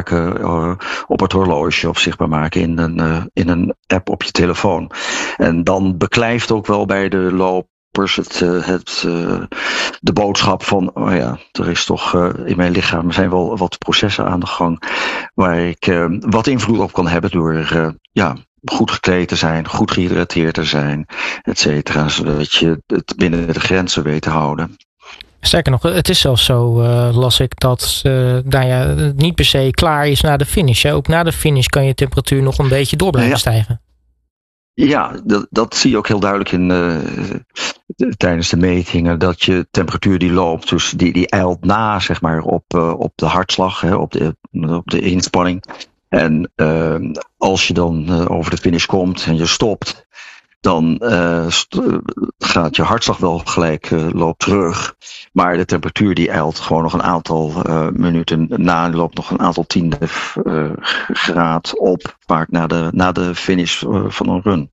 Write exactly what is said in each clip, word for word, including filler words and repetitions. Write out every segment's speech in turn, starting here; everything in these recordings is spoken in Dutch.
maken uh, op het horloge of zichtbaar maken in een, uh, in een app op je telefoon. En dan beklijft ook wel bij de lopers het, uh, het, uh, de boodschap van, oh ja, er is toch uh, in mijn lichaam zijn wel wat processen aan de gang waar ik uh, wat invloed op kan hebben door uh, ja, goed gekleed te zijn, goed gehydrateerd te zijn, et cetera, zodat je het binnen de grenzen weet te houden. Sterker nog, het is zelfs zo, uh, las ik, dat uh, nou ja, het niet per se klaar is na de finish. Hè? Ook na de finish kan je temperatuur nog een beetje door blijven ja. stijgen. Ja, dat, dat zie je ook heel duidelijk in uh, de, tijdens de metingen, dat je temperatuur die loopt, dus die, die eilt na, zeg maar, op, uh, op de hartslag, hè, op, de, op de inspanning. En uh, als je dan uh, over de finish komt en je stopt, dan uh, st- gaat je hartslag wel gelijk uh, loopt terug. Maar de temperatuur die eilt gewoon nog een aantal uh, minuten na, loopt nog een aantal tiende uh, graad op, vaak na de, na de finish uh, van een run.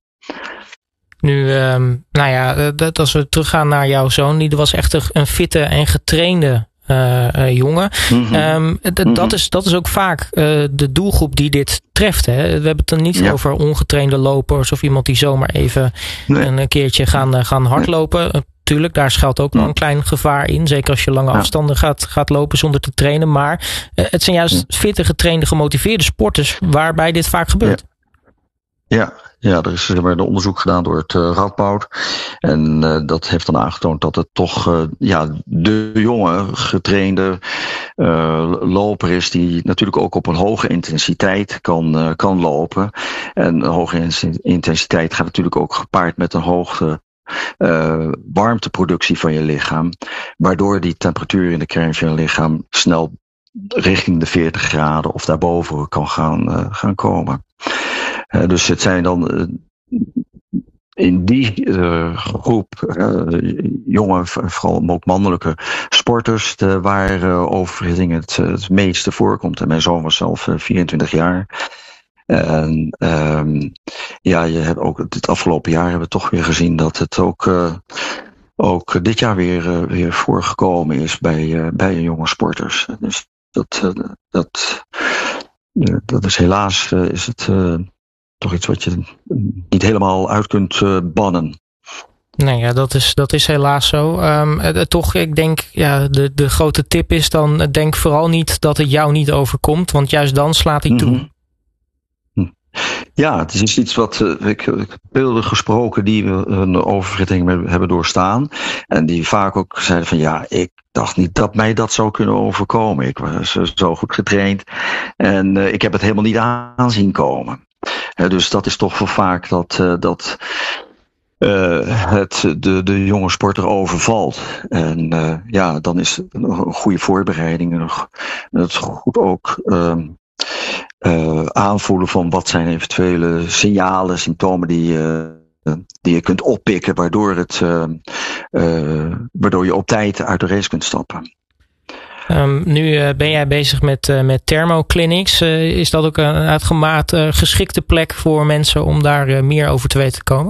Nu, um, nou ja, dat, als we teruggaan naar jouw zoon, die was echt een fitte en getrainde Uh, uh, jongen. Mm-hmm. Um, d- mm-hmm. dat, is, dat is ook vaak uh, de doelgroep die dit treft. Hè? We hebben het er niet ja. over ongetrainde lopers of iemand die zomaar even nee. een keertje gaan, uh, gaan hardlopen. Uh, tuurlijk, daar schuilt ook wel ja. een klein gevaar in. Zeker als je lange ja. afstanden gaat, gaat lopen zonder te trainen. Maar uh, het zijn juist ja. fitte, getrainde, gemotiveerde sporters waarbij dit vaak gebeurt. Ja. ja. Ja, er is zeg maar, een onderzoek gedaan door het uh, Radboud. En uh, dat heeft dan aangetoond dat het toch uh, ja, de jonge, getrainde uh, loper is die natuurlijk ook op een hoge intensiteit kan, uh, kan lopen. En een hoge intensiteit gaat natuurlijk ook gepaard met een hoge uh, warmteproductie van je lichaam. Waardoor die temperatuur in de kern van je lichaam snel richting de veertig graden of daarboven kan gaan, uh, gaan komen. Uh, dus het zijn dan uh, in die uh, groep uh, jonge, vooral ook mannelijke sporters, de, waar uh, oververhitting het, het meeste voorkomt. En mijn zoon was zelf uh, vierentwintig jaar. En um, ja, je hebt ook het afgelopen jaar hebben we toch weer gezien dat het ook, uh, ook dit jaar weer, uh, weer voorgekomen is bij, uh, bij jonge sporters. Dus dat, uh, dat, uh, dat is helaas uh, is het. Uh, Toch iets wat je niet helemaal uit kunt uh, bannen. Nee, ja, dat is, dat is helaas zo. Um, uh, toch, ik denk, ja, de, de grote tip is dan, uh, denk vooral niet dat het jou niet overkomt, want juist dan slaat hij toe. Mm-hmm. Ja, het is iets wat uh, ik, ik heb beelden gesproken die een oververhitting hebben doorstaan. En die vaak ook zeiden van ja, ik dacht niet dat mij dat zou kunnen overkomen. Ik was uh, zo goed getraind en uh, ik heb het helemaal niet aan zien komen. Uh, dus dat is toch wel vaak dat, uh, dat uh, het de, de jonge sporter overvalt. En uh, ja, dan is het een goede voorbereiding en het goed ook uh, uh, aanvoelen van wat zijn eventuele signalen, symptomen die, uh, die je kunt oppikken, waardoor, het, uh, uh, waardoor je op tijd uit de race kunt stappen. Um, nu uh, ben jij bezig met, uh, met thermoclinics. Uh, is dat ook een uitgemaakt uh, geschikte plek voor mensen om daar uh, meer over te weten te komen?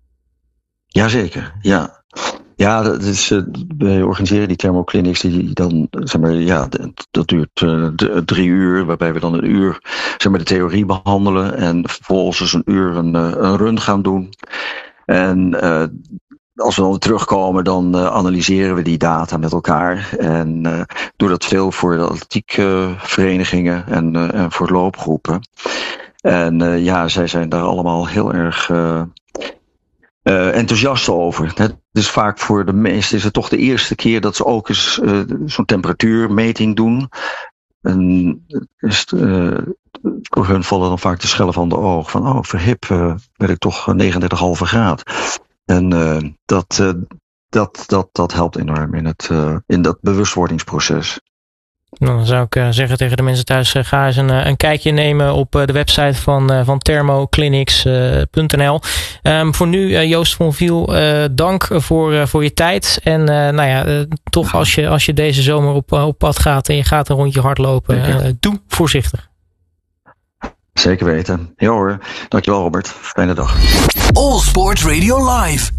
Jazeker, ja. Ja, dat is, uh, wij organiseren die thermoclinics die dan, zeg maar, ja, dat duurt uh, d- drie uur, waarbij we dan een uur, zeg maar, de theorie behandelen en vervolgens dus een uur een, uh, een run gaan doen. En uh, als we dan terugkomen, dan uh, analyseren we die data met elkaar. En uh, doe dat veel voor de atletiekverenigingen uh, en, uh, en voor loopgroepen. En uh, ja, zij zijn daar allemaal heel erg uh, uh, enthousiast over. Het is vaak voor de meesten is het toch de eerste keer dat ze ook eens uh, zo'n temperatuurmeting doen. En is het, uh, voor hun vallen dan vaak de schellen van de oog. Van oh, verhip, uh, ben ik toch negenendertig komma vijf graden. En uh, dat, uh, dat, dat, dat helpt enorm in, het, uh, in dat bewustwordingsproces. Nou, dan zou ik uh, zeggen tegen de mensen thuis, uh, ga eens een, een kijkje nemen op uh, de website van, uh, van thermoclinics punt n l. Um, voor nu, uh, Joost von Viel, uh, dank voor, uh, voor je tijd. En uh, nou ja, uh, toch als je, als je deze zomer op, uh, op pad gaat en je gaat een rondje hardlopen, uh, doe voorzichtig. Zeker weten. Ja hoor. Dankjewel Robert. Fijne dag. All Sports Radio Live.